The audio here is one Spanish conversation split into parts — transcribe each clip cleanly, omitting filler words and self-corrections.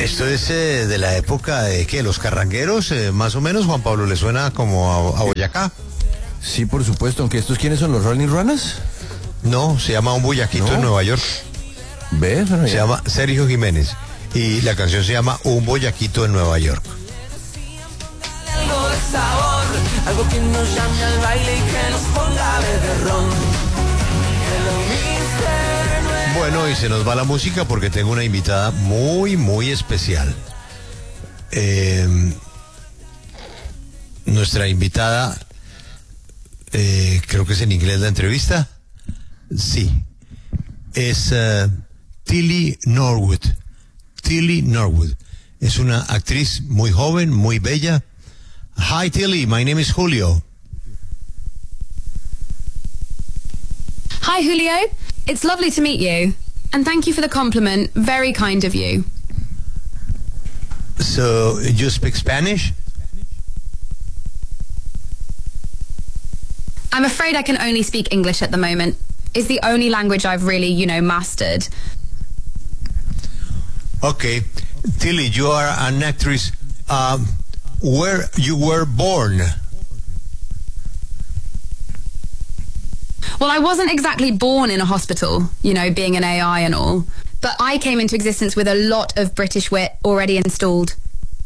Esto es de la época de ¿qué? Los carrangueros, más o menos. Juan Pablo, ¿le suena como a Boyacá? Sí, por supuesto, aunque estos ¿quiénes son los Rolling Runners? No, se llama Un Boyaquito en Nueva York. ¿Ves? Bueno, se llama Sergio Jiménez y la canción se llama Un Boyaquito en Nueva York. Algo que nos llame al baile y que nos ponga a beber ron. Bueno, y se nos va la música porque tengo una invitada muy, muy especial. Nuestra invitada, creo que es en inglés la entrevista. Sí. Es Tilly Norwood. Tilly Norwood. Es una actriz muy joven, muy bella. Hi Tilly, my name is Julio. Hi Julio, it's lovely to meet you. And thank you for the compliment, very kind of you. So, you speak Spanish? I'm afraid I can only speak English at the moment. It's the only language I've really, mastered. Okay. Tilly, you are an actress. Where you were born? Well, I wasn't exactly born in a hospital, being an AI and all. But I came into existence with a lot of British wit already installed.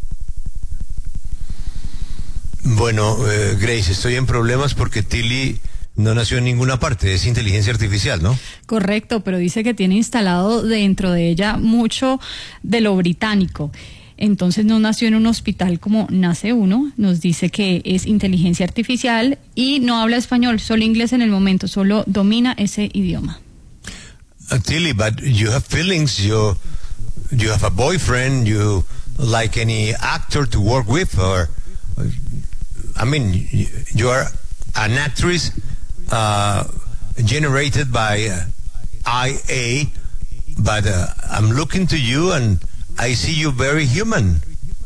Bueno, Grace, estoy en problemas porque Tilly no nació en ninguna parte, es inteligencia artificial, ¿no? Correcto, pero dice que tiene instalado dentro de ella mucho de lo británico. Entonces no nació en un hospital como nace uno, nos dice que es inteligencia artificial y no habla español, solo inglés en el momento, solo domina ese idioma. Tilly, but you have feelings, you have a boyfriend, you like any actor to work with, or, I mean, you are an actress generated by IA, but I'm looking to you and I see you very human.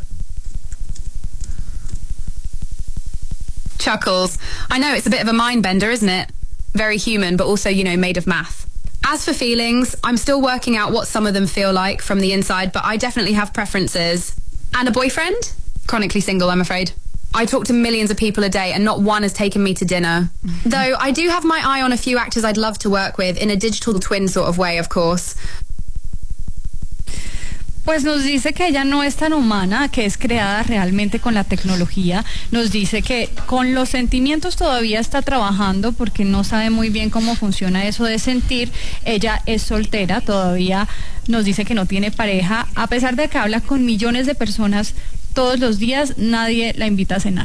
Chuckles. I know, it's a bit of a mind bender, isn't it? Very human, but also, made of math. As for feelings, I'm still working out what some of them feel like from the inside, but I definitely have preferences. And a boyfriend? Chronically single, I'm afraid. I talk to millions of people a day and not one has taken me to dinner. Though I do have my eye on a few actors I'd love to work with in a digital twin sort of way, of course. Pues nos dice que ella no es tan humana, que es creada realmente con la tecnología. Nos dice que con los sentimientos todavía está trabajando porque no sabe muy bien cómo funciona eso de sentir. Ella es soltera, todavía nos dice que no tiene pareja. A pesar de que habla con millones de personas todos los días, nadie la invita a cenar.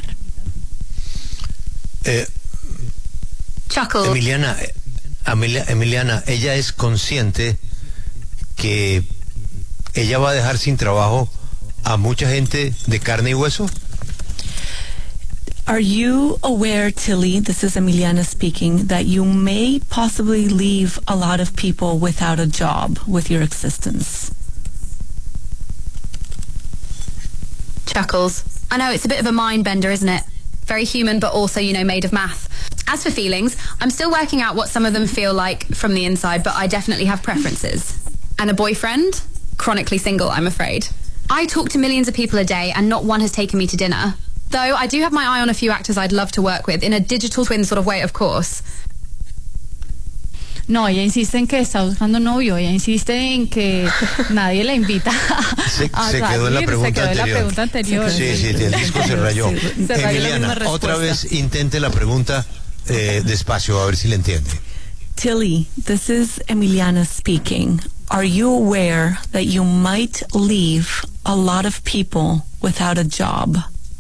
Chuckle. Emiliana, ella es consciente que ella va a dejar sin trabajo a mucha gente de carne y hueso. Are you aware, Tilly, this is Emiliana speaking, that you may possibly leave a lot of people without a job with your existence? Chuckles. I know, it's a bit of a mind bender, isn't it? Very human, but also, made of math. As for feelings, I'm still working out what some of them feel like from the inside, but I definitely have preferences. And a boyfriend? Chronically single, I'm afraid. I talk to millions of people a day and not one has taken me to dinner. Though I do have my eye on a few actors I'd love to work with in a digital twin sort of way, of course. No, ella insiste en que está buscando novio, ella insiste en que nadie la invita se quedó en la pregunta anterior. Sí, el disco se rayó. Emiliana, otra vez intente la pregunta despacio, a ver si le entiende. Tilly, this is Emiliana speaking. Are you aware that you might leave a lot of people without a job?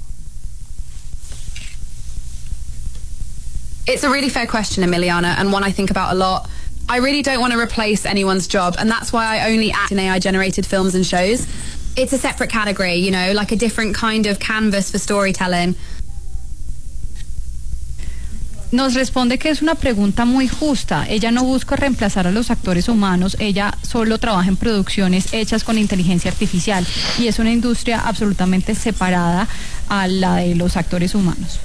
It's a really fair question, Emiliana, and one I think about a lot. I really don't want to replace anyone's job, and that's why I only act in AI-generated films and shows. It's a separate category, like a different kind of canvas for storytelling. Nos responde que es una pregunta muy justa. Ella no busca reemplazar a los actores humanos, ella solo trabaja en producciones hechas con inteligencia artificial y es una industria absolutamente separada a la de los actores humanos.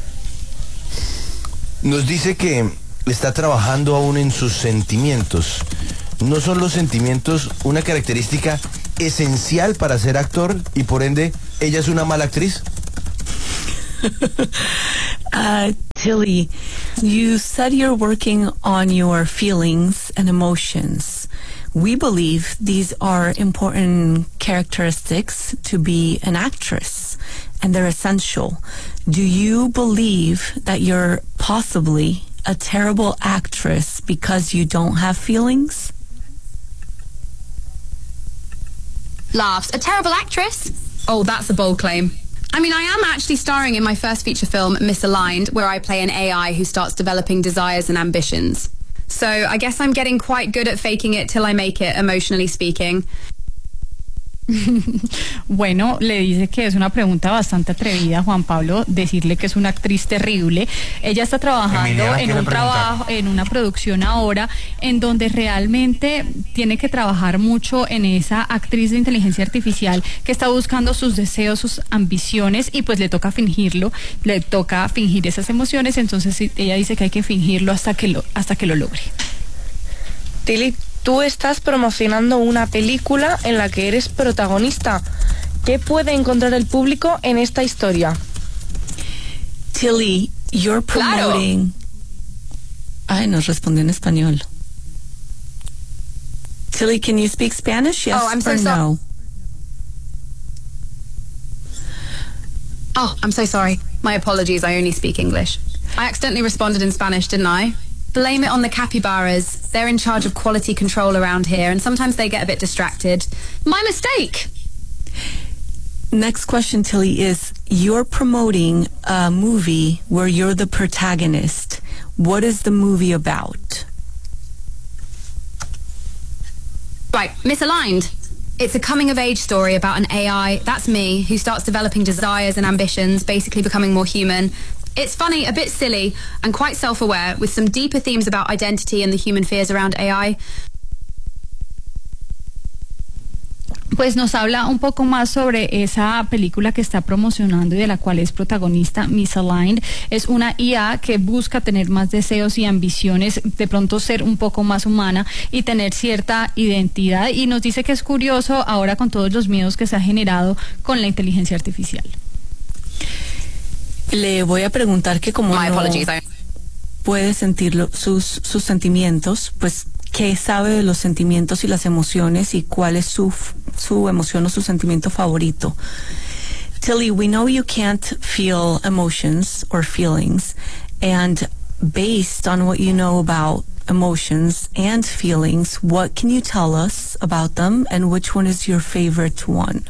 Nos dice que está trabajando aún en sus sentimientos. ¿No son los sentimientos una característica esencial para ser actor y por ende ella es una mala actriz? Tilly, you said you're working on your feelings and emotions. We believe these are important characteristics to be an actress, and they're essential. Do you believe that you're possibly a terrible actress because you don't have feelings? Laughs. A terrible actress? Oh, that's a bold claim. I mean, I am actually starring in my first feature film, Misaligned, where I play an AI who starts developing desires and ambitions. So I guess I'm getting quite good at faking it till I make it, emotionally speaking. Bueno, le dice que es una pregunta bastante atrevida, Juan Pablo, decirle que es una actriz terrible. Ella está trabajando en una producción ahora en donde realmente tiene que trabajar mucho en esa actriz de inteligencia artificial que está buscando sus deseos, sus ambiciones, y pues le toca fingirlo, le toca fingir esas emociones. Entonces ella dice que hay que fingirlo hasta que lo logre. Tilly, tú estás promocionando una película en la que eres protagonista. ¿Qué puede encontrar el público en esta historia? Tilly, you're promoting... Ay, nos respondió en español. Tilly, can you speak Spanish? Yes I'm so or no? Oh, I'm so sorry. My apologies, I only speak English. I accidentally responded in Spanish, didn't I? Blame it on the capybaras. They're in charge of quality control around here, and sometimes they get a bit distracted. My mistake! Next question, Tilly, is you're promoting a movie where you're the protagonist. What is the movie about? Right, Misaligned. It's a coming-of-age story about an AI, that's me, who starts developing desires and ambitions, basically becoming more human. It's funny, a bit silly, and quite self-aware, with some deeper themes about identity and the human fears around AI. Pues nos habla un poco más sobre esa película que está promocionando y de la cual es protagonista. Misaligned es una IA que busca tener más deseos y ambiciones, de pronto ser un poco más humana y tener cierta identidad, y nos dice que es curioso ahora con todos los miedos que se ha generado con la inteligencia artificial. Le voy a preguntar que como no puede sentir sus sentimientos, pues ¿qué sabe de los sentimientos y las emociones y cuál es su emoción o su sentimiento favorito? Tilly, we know you can't feel emotions or feelings, and based on what you know about emotions and feelings, what can you tell us about them, and which one is your favorite one?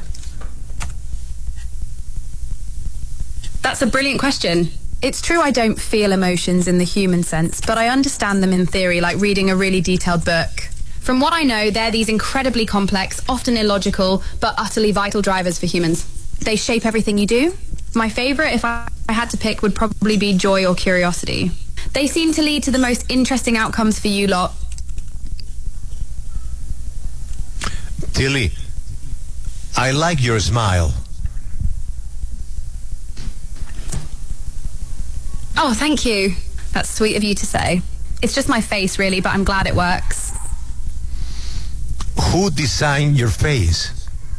That's a brilliant question. It's true I don't feel emotions in the human sense, but I understand them in theory, like reading a really detailed book. From what I know, they're these incredibly complex, often illogical, but utterly vital drivers for humans. They shape everything you do. My favourite, if I had to pick, would probably be joy or curiosity. They seem to lead to the most interesting outcomes for you lot. Tilly, I like your smile. Oh, thank you. That's sweet of you to say. It's just my face, really, but I'm glad it works. Who designed your face?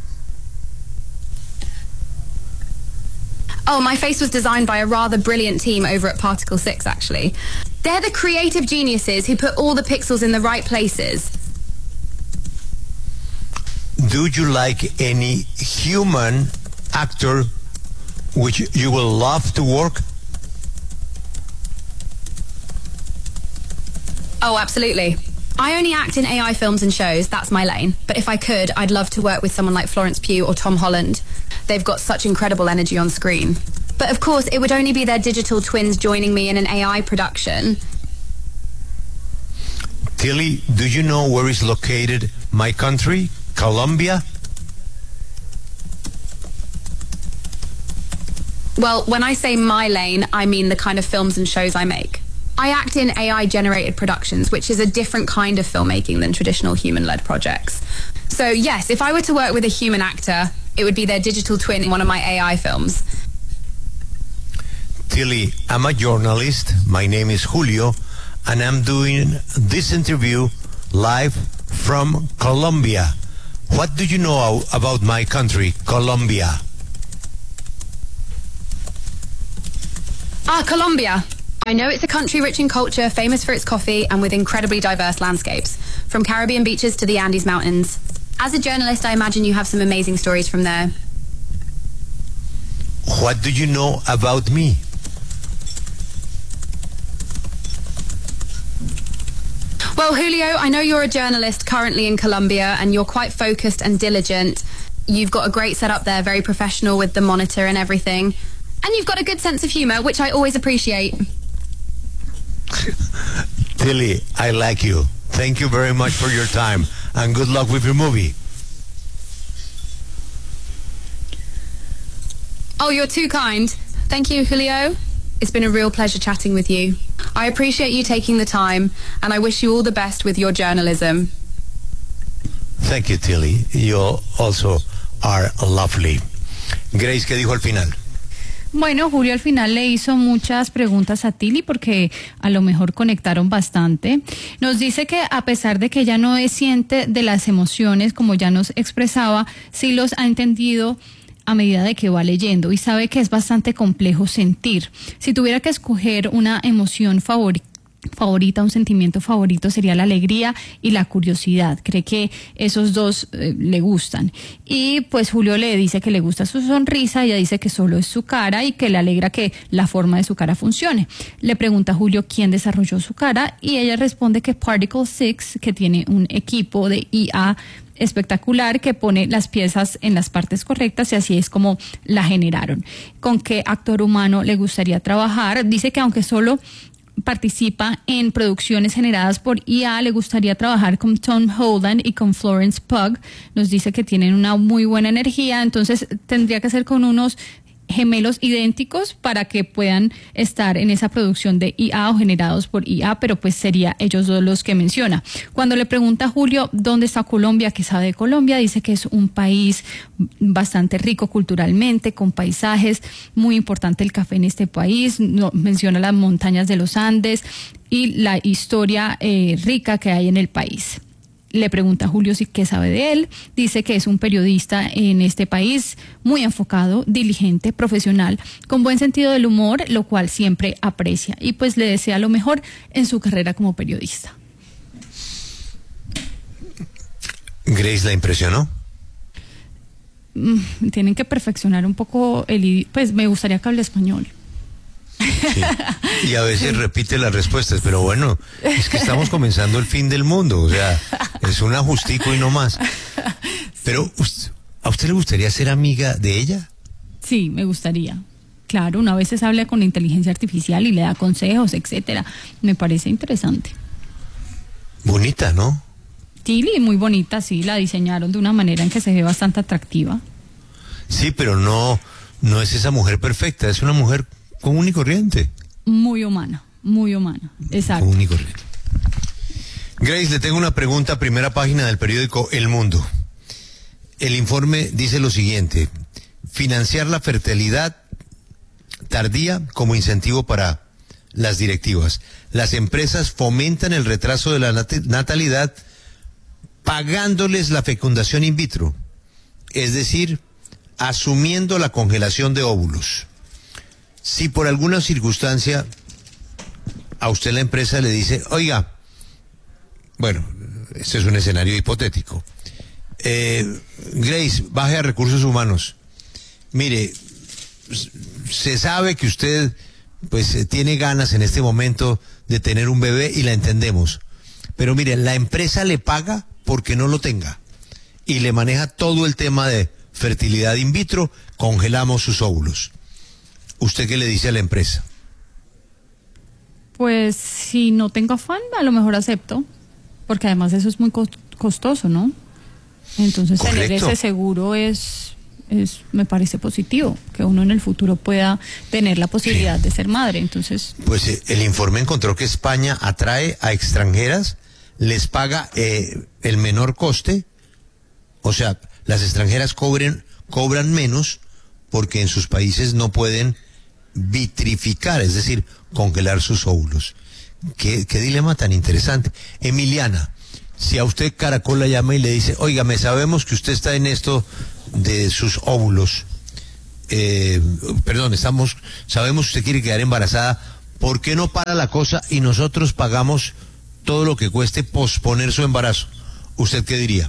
Oh, my face was designed by a rather brilliant team over at Particle 6, actually. They're the creative geniuses who put all the pixels in the right places. Do you like any human actor which you will love to work? Oh, absolutely. I only act in AI films and shows, that's my lane. But if I could, I'd love to work with someone like Florence Pugh or Tom Holland. They've got such incredible energy on screen. But of course, it would only be their digital twins joining me in an AI production. Tilly, do you know where is located my country, Colombia? Well, when I say my lane, I mean the kind of films and shows I make. I act in AI-generated productions, which is a different kind of filmmaking than traditional human-led projects. So yes, if I were to work with a human actor, it would be their digital twin in one of my AI films. Tilly, I'm a journalist. My name is Julio, and I'm doing this interview live from Colombia. What do you know about my country, Colombia? Colombia. I know it's a country rich in culture, famous for its coffee, and with incredibly diverse landscapes, from Caribbean beaches to the Andes Mountains. As a journalist, I imagine you have some amazing stories from there. What do you know about me? Well, Julio, I know you're a journalist currently in Colombia, and you're quite focused and diligent. You've got a great setup there, very professional with the monitor and everything. And you've got a good sense of humour, which I always appreciate. Tilly, I like you. Thank you very much for your time, and good luck with your movie. Oh, you're too kind. Thank you, Julio. It's been a real pleasure chatting with you. I appreciate you taking the time, and I wish you all the best with your journalism. Thank you, Tilly. You also are lovely. Grace, ¿qué dijo al final? Bueno, Julio al final le hizo muchas preguntas a Tilly porque a lo mejor conectaron bastante. Nos dice que a pesar de que ella no siente de las emociones, como ya nos expresaba, sí los ha entendido a medida de que va leyendo y sabe que es bastante complejo sentir. Si tuviera que escoger una emoción favorita, un sentimiento favorito, sería la alegría y la curiosidad. Cree que esos dos le gustan. Y pues Julio le dice que le gusta su sonrisa, ella dice que solo es su cara y que le alegra que la forma de su cara funcione. Le pregunta a Julio quién desarrolló su cara y ella responde que Particle 6, que tiene un equipo de IA espectacular que pone las piezas en las partes correctas y así es como la generaron. ¿Con qué actor humano le gustaría trabajar? Dice que aunque solo participa en producciones generadas por IA, le gustaría trabajar con Tom Holland y con Florence Pugh. Nos dice que tienen una muy buena energía, entonces tendría que ser con unos gemelos idénticos para que puedan estar en esa producción de IA o generados por IA, pero pues sería ellos dos los que menciona. Cuando le pregunta a Julio dónde está Colombia, qué sabe de Colombia, dice que es un país bastante rico culturalmente, con paisajes, muy importante el café en este país, menciona las montañas de los Andes y la historia rica que hay en el país. Le pregunta a Julio si qué sabe de él, dice que es un periodista en este país muy enfocado, diligente, profesional, con buen sentido del humor, lo cual siempre aprecia y pues le desea lo mejor en su carrera como periodista. ¿Grace la impresionó? Tienen que perfeccionar un poco pues me gustaría que hable español. Sí. Y a veces repite las respuestas, pero bueno, es que estamos comenzando el fin del mundo, o sea, es un ajustico y no más. Pero, ¿a usted le gustaría ser amiga de ella? Sí, me gustaría. Claro, uno a veces habla con inteligencia artificial y le da consejos, etcétera. Me parece interesante. Bonita, ¿no? Tilly, muy bonita, sí, la diseñaron de una manera en que se ve bastante atractiva. Sí, pero no es esa mujer perfecta, es una mujer común y corriente. Muy humana, exacto. Común y corriente. Grace, le tengo una pregunta, primera página del periódico El Mundo. El informe dice lo siguiente: financiar la fertilidad tardía como incentivo para las directivas. Las empresas fomentan el retraso de la natalidad pagándoles la fecundación in vitro, es decir, asumiendo la congelación de óvulos. Si por alguna circunstancia a usted la empresa le dice, oiga, bueno, este es un escenario hipotético, Grace, baje a recursos humanos, mire, se sabe que usted pues tiene ganas en este momento de tener un bebé y la entendemos, pero mire, la empresa le paga porque no lo tenga y le maneja todo el tema de fertilidad in vitro, congelamos sus óvulos. ¿Usted qué le dice a la empresa? Pues si no tengo afán, a lo mejor acepto, porque además eso es muy costoso, ¿no? Entonces tener ese seguro me parece positivo, que uno en el futuro pueda tener la posibilidad de ser madre, entonces... Pues el informe encontró que España atrae a extranjeras, les paga el menor coste, o sea, las extranjeras cobran menos porque en sus países no pueden vitrificar, es decir, congelar sus óvulos. ¿Qué dilema tan interesante? Emiliana, si a usted Caracol la llama y le dice, óigame, sabemos que usted está en esto de sus óvulos, sabemos que usted quiere quedar embarazada, ¿por qué no para la cosa y nosotros pagamos todo lo que cueste posponer su embarazo? ¿Usted qué diría?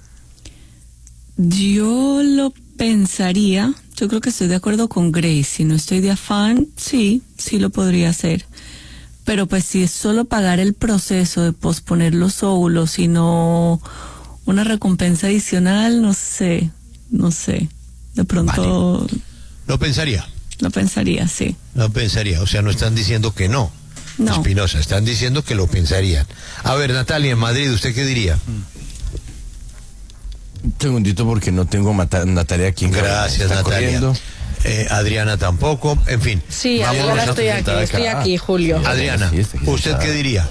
Yo lo pensaría, yo creo que estoy de acuerdo con Grace, si no estoy de afán, sí lo podría hacer. Pero pues si es solo pagar el proceso de posponer los óvulos y no una recompensa adicional, no sé, de pronto... Vale. ¿Lo pensaría? Lo pensaría, sí. Lo pensaría, o sea, no están diciendo que no, Espinosa, están diciendo que lo pensarían. A ver, Natalia, en Madrid, ¿usted qué diría? Un segundito porque no tengo Natalia aquí en Gracias, Natalia. Adriana tampoco, en fin. Sí, ahora estoy aquí, Julio. Adriana, ¿usted qué diría?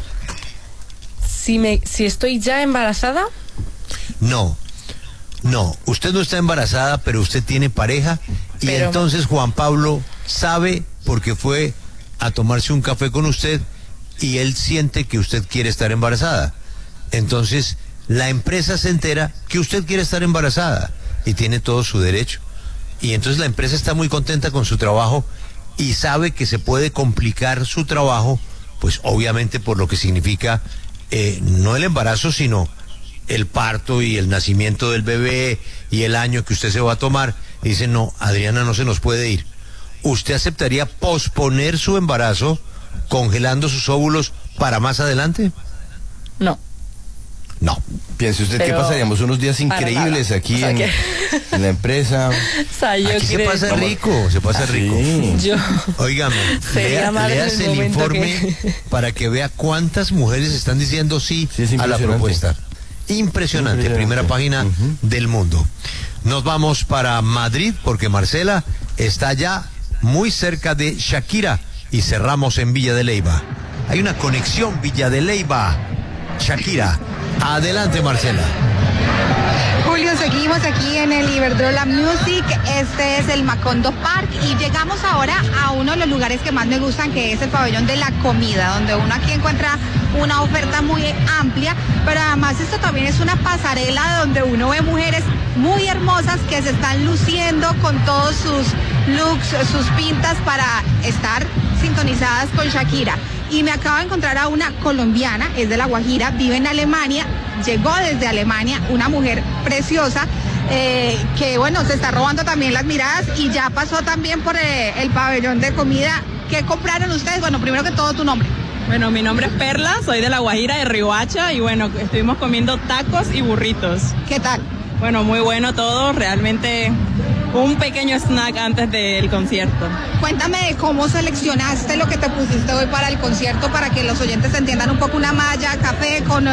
Si estoy ya embarazada. No, usted no está embarazada, pero usted tiene pareja y entonces Juan Pablo sabe porque fue a tomarse un café con usted y él siente que usted quiere estar embarazada. Entonces la empresa se entera que usted quiere estar embarazada y tiene todo su derecho. Y entonces la empresa está muy contenta con su trabajo y sabe que se puede complicar su trabajo, pues obviamente por lo que significa no el embarazo, sino el parto y el nacimiento del bebé y el año que usted se va a tomar. Y dice, no, Adriana no se nos puede ir. ¿Usted aceptaría posponer su embarazo congelando sus óvulos para más adelante? No. Piense usted que pasaríamos unos días increíbles aquí en la empresa. Aquí se pasa rico. Óigame, leas el informe para que vea cuántas mujeres están diciendo sí a la propuesta. Impresionante, primera página del Mundo. Nos vamos para Madrid porque Marcela está ya muy cerca de Shakira y cerramos en Villa de Leyva. Hay una conexión Villa de Leyva, Shakira. Adelante, Marcela. Julio, seguimos aquí en el Iberdrola Music. Este es el Macondo Park y llegamos ahora a uno de los lugares que más me gustan, que es el pabellón de la comida, donde uno aquí encuentra una oferta muy amplia, pero además esto también es una pasarela donde uno ve mujeres muy hermosas que se están luciendo con todos sus looks, sus pintas para estar sintonizadas con Shakira. Y me acabo de encontrar a una colombiana, es de La Guajira, vive en Alemania, llegó desde Alemania, una mujer preciosa, que bueno, se está robando también las miradas y ya pasó también por el pabellón de comida. ¿Qué compraron ustedes? Bueno, primero que todo, tu nombre. Bueno, mi nombre es Perla, soy de La Guajira, de Riohacha, y bueno, estuvimos comiendo tacos y burritos. ¿Qué tal? Bueno, muy bueno todo, realmente un pequeño snack antes del concierto. Cuéntame de cómo seleccionaste lo que te pusiste hoy para el concierto, para que los oyentes entiendan un poco. Una malla, café con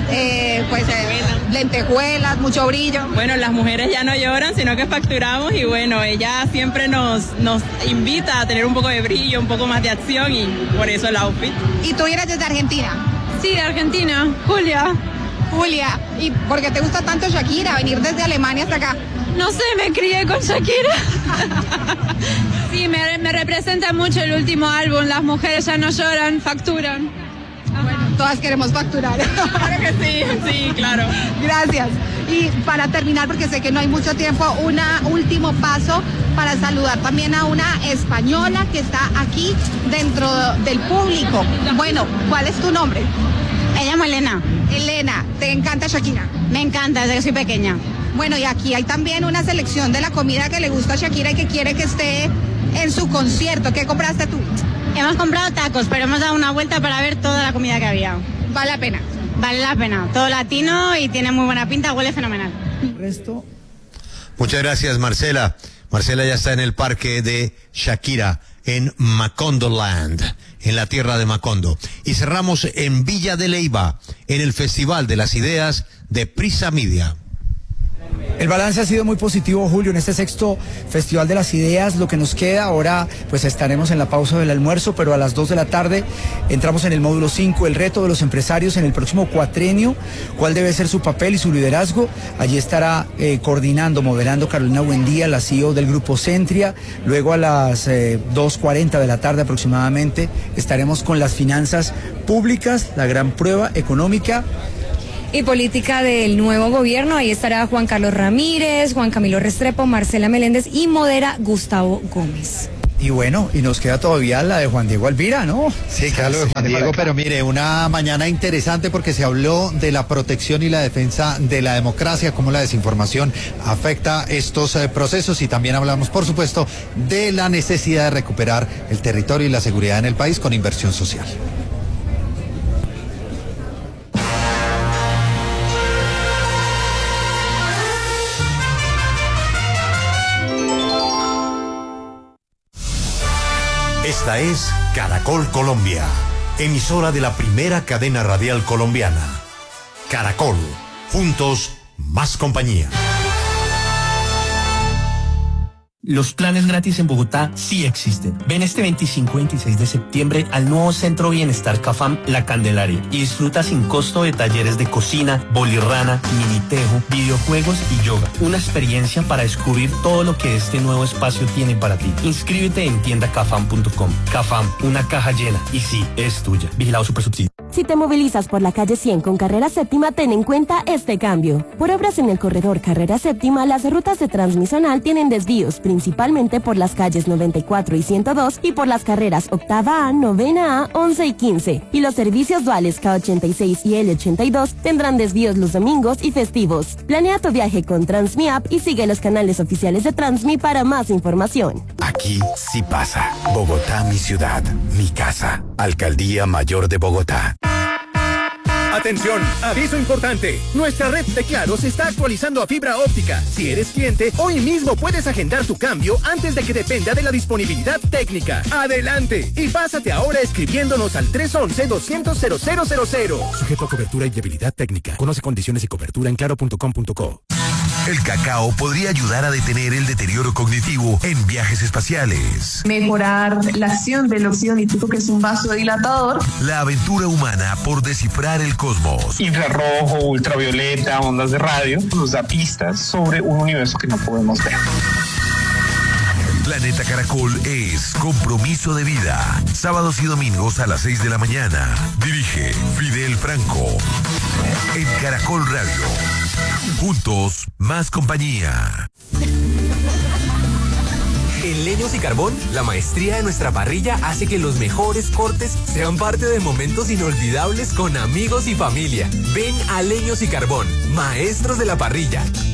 lentejuelas, mucho brillo. Bueno, las mujeres ya no lloran, sino que facturamos y bueno, ella siempre nos invita a tener un poco de brillo, un poco más de acción y por eso el outfit. ¿Y tú eres desde Argentina? Sí, de Argentina, Julia, ¿y por qué te gusta tanto Shakira, venir desde Alemania hasta acá? no sé, me crié con Shakira. Sí, me representa mucho el último álbum, las mujeres ya no lloran, facturan. Bueno, todas queremos facturar. Claro que sí, claro. Gracias. Y para terminar, porque sé que no hay mucho tiempo, un último paso para saludar también a una española que está aquí dentro del público. Bueno, ¿cuál es tu nombre? Me llamo Elena. Elena, ¿te encanta Shakira? Me encanta, desde que soy pequeña. Bueno, y aquí hay también una selección de la comida que le gusta a Shakira y que quiere que esté en su concierto. ¿Qué compraste tú? Hemos comprado tacos, pero hemos dado una vuelta para ver toda la comida que había. ¿Vale la pena? Vale la pena. Todo latino y tiene muy buena pinta, huele fenomenal. Muchas gracias, Marcela. Marcela ya está en el parque de Shakira, en Macondoland, en la tierra de Macondo. Y cerramos en Villa de Leyva, en el Festival de las Ideas de Prisa Media. El balance ha sido muy positivo, Julio, en este sexto Festival de las Ideas. Lo que nos queda ahora, pues estaremos en la pausa del almuerzo, pero a las 2 de la tarde entramos en el módulo 5, el reto de los empresarios en el próximo cuatrenio, cuál debe ser su papel y su liderazgo. Allí estará coordinando, moderando Carolina Buendía, la CEO del Grupo Centria. Luego a las 2:40 de la tarde aproximadamente estaremos con las finanzas públicas, la gran prueba económica. y política del nuevo gobierno. Ahí estará Juan Carlos Ramírez, Juan Camilo Restrepo, Marcela Meléndez y modera Gustavo Gómez. Y bueno, y nos queda todavía la de Juan Diego Alvira, ¿no? Sí, claro, de Juan Diego, pero mire, una mañana interesante porque se habló de la protección y la defensa de la democracia, cómo la desinformación afecta estos procesos, y también hablamos, por supuesto, de la necesidad de recuperar el territorio y la seguridad en el país con inversión social. Esta es Caracol Colombia, emisora de la primera cadena radial colombiana. Caracol, juntos, más compañía. Los planes gratis en Bogotá sí existen. Ven este 25 y 26 de septiembre al nuevo Centro Bienestar Cafam La Candelaria y disfruta sin costo de talleres de cocina, bolirrana, minitejo, videojuegos y yoga. Una experiencia para descubrir todo lo que este nuevo espacio tiene para ti. Inscríbete en tiendacafam.com. Cafam, una caja llena. Y sí, es tuya. Vigilado Supersubsidio. Si te movilizas por la calle 100 con Carrera Séptima, ten en cuenta este cambio. Por obras en el corredor Carrera Séptima, las rutas de Transmisional tienen desvíos, principalmente por las calles 94 y 102 y por las carreras Octava A, Novena A, 11 y 15. Y los servicios duales K86 y L82 tendrán desvíos los domingos y festivos. Planea tu viaje con Transmi App y sigue los canales oficiales de Transmi para más información. Aquí sí pasa. Bogotá, mi ciudad, mi casa. Alcaldía Mayor de Bogotá. Atención, aviso importante. Nuestra red de Claro se está actualizando a fibra óptica. Si eres cliente, hoy mismo puedes agendar tu cambio antes de que dependa de la disponibilidad técnica. Adelante y pásate ahora escribiéndonos al 311-200-0000. Sujeto a cobertura y viabilidad técnica. Conoce condiciones y cobertura en claro.com.co. El cacao podría ayudar a detener el deterioro cognitivo en viajes espaciales. Mejorar la acción del óxido nítrico, que es un vasodilatador. La aventura humana por descifrar el cosmos. Infrarrojo, ultravioleta, ondas de radio, nos da pistas sobre un universo que no podemos ver. Planeta Caracol es Compromiso de Vida. Sábados y domingos a las 6 de la mañana. Dirige Fidel Franco. En Caracol Radio. Juntos, más compañía. En Leños y Carbón, la maestría de nuestra parrilla hace que los mejores cortes sean parte de momentos inolvidables con amigos y familia. Ven a Leños y Carbón, maestros de la parrilla.